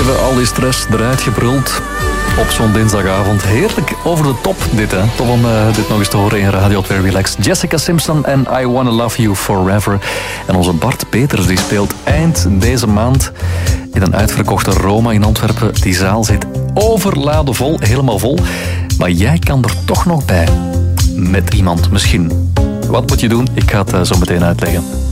Even al die stress eruit gebruld. Op zo'n dinsdagavond. Heerlijk over de top dit, hè. Tof om dit nog eens te horen in Radio 2 Relax. Jessica Simpson en I Wanna Love You Forever. En onze Bart Peters die speelt eind deze maand in een uitverkochte Roma in Antwerpen. Die zaal zit overladen vol, helemaal vol. Maar jij kan er toch nog bij. Met iemand misschien. Wat moet je doen? Ik ga het zo meteen uitleggen.